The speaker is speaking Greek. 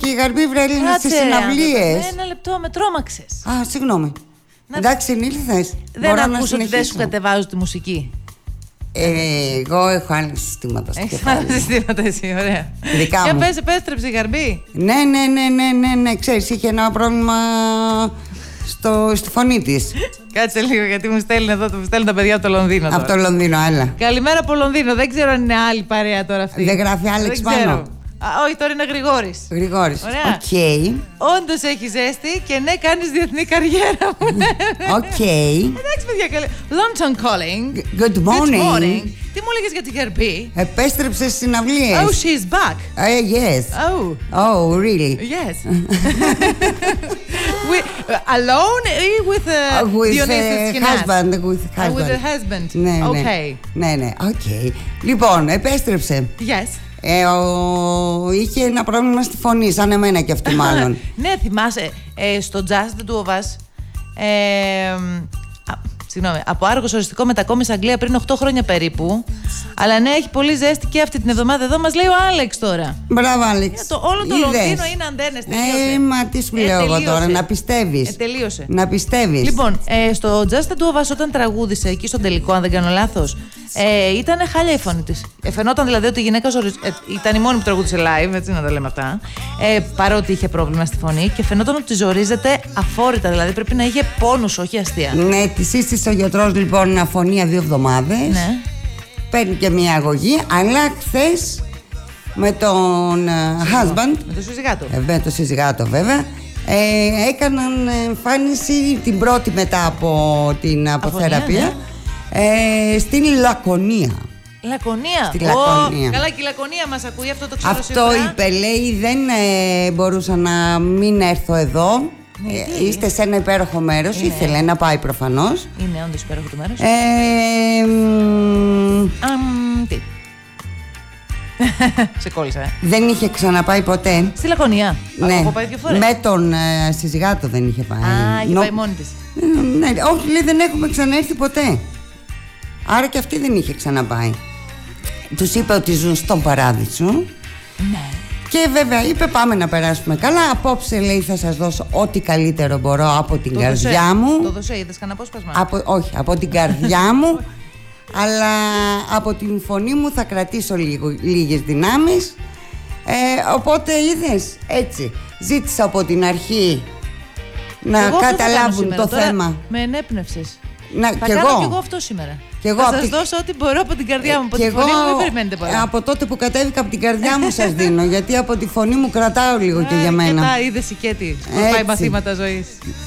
η Γαρμπή βρέλινα στις συναυλίες. Ένα λεπτό, με τρόμαξες. Α, συγγνώμη. Εντάξει, συνήλθες. Δεν ακούς ότι δεν σου κατεβάζω τη μουσική. Εγώ έχω άλλα συστήματα στο κεφάλι. Άλλα συστήματα εσύ, ωραία. Δικά Για μου. πες, επέστρεψε η Γαρμπή. Ναι. Ξέρεις, είχε ένα πρόβλημα στη φωνή της. Κάτσε λίγο, γιατί μου στέλνουν εδώ, μου στέλνουν τα παιδιά από το Λονδίνο. Από το Λονδίνο, άλλα. Καλημέρα από Λονδίνο. Δεν ξέρω αν είναι άλλη παρέα τώρα αυτή. Δεν γράφει Άλεξ πάνω. Όχι, τώρα είναι Γρηγόρης. Γρηγόρης. Ωραία. Οκ. Όντως έχει ζέστη και ναι, κάνεις διεθνή καριέρα μου. Οκ. Εντάξει, παιδιά, καλή. London calling. Good morning. Τι μου έλεγες για την Γαρμπή? Επέστρεψε στις συναυλίες. Oh, she's back. Yes. Oh. Oh, really? Yes. Alone with Dionysus Kinas? With the husband. Ναι. Okay. Ναι. Οκ. Λοιπόν, επέστρεψε. Yes. Είχε ένα πρόβλημα στη φωνή, σαν εμένα και αυτή μάλλον. Ναι, θυμάσαι, στο Just the Two of Us, συγγνώμη, από Άργος οριστικό μετακόμισε Αγγλία πριν 8 χρόνια περίπου. Αλλά ναι, έχει πολύ ζέστη και αυτή την εβδομάδα εδώ, μας λέει ο Άλεξ τώρα. Μπράβο, Άλεξ. Όλο το Λονδίνο είναι αντένες, τελείωσε. Μα τι σου λέω εγώ τώρα, να πιστεύεις. Τελείωσε. Να πιστεύεις. Λοιπόν, στο Just the Two of Us όταν τραγούδισε εκεί στον τελικό, αν δεν κάνω λάθος, ήταν χάλια η φωνή της. Φαινόταν δηλαδή ότι η γυναίκα ήταν η μόνη που τραγούδισε live, έτσι να τα λέμε αυτά. Παρότι είχε πρόβλημα στη φωνή και φαινόταν ότι ζορίζεται αφόρητα, δηλαδή πρέπει να είχε πόνους, όχι αστεία. Ναι, τη σύστησε ο γιατρός λοιπόν αφωνία 2 εβδομάδες. Ναι. Παίρνει και μια αγωγή, αλλά χθες με τον husband. Με τον συζυγάτο. Με τον συζυγάτο βέβαια. Έκαναν εμφάνιση την πρώτη μετά από την αποθεραπεία, ναι. Στην Λακωνία. Λακωνία. Στη Λακωνία. Καλά, και η Λακωνία μας ακούει, αυτό το ξέρω. Αυτό είπε, λέει, δεν μπορούσα να μην έρθω εδώ. Είστε σε ένα υπέροχο μέρος. Ήθελε να πάει προφανώς. Είναι όντως υπέροχο το μέρος. Τι. Σε κόλλησα, Δεν είχε ξαναπάει ποτέ. Στη Λακωνία. Ναι. Έχω πάει 2 φορές. Με τον συζυγάτο δεν είχε πάει. Είχε πάει μόνη της. Ναι, όχι, λέει, δεν έχουμε ξαναέρθει ποτέ. Άρα και αυτή δεν είχε ξαναπάει. Τους είπε ότι ζουν στον παράδεισο. Ναι. Και βέβαια είπε, πάμε να περάσουμε καλά. Απόψε, λέει, θα σας δώσω ό,τι καλύτερο μπορώ από την καρδιά μου. Το δώσε, είδες κανένα απόσπασμα? Όχι, από την καρδιά μου. Αλλά από την φωνή μου θα κρατήσω λίγες δυνάμεις. Οπότε είδες, έτσι. Ζήτησα από την αρχή να καταλάβουν το θέμα. Με ενέπνευσες. Θα κάνω κι εγώ αυτό σήμερα. Θα σας δώσω ό,τι μπορώ από την καρδιά μου. Από τη φωνή μου δεν περιμένετε πολλά. Από τότε που κατέβηκα από την καρδιά μου σας δίνω. Γιατί από τη φωνή μου κρατάω λίγο και για μένα. Και τα είδες Σικέτη, που πάει μαθήματα ζωής.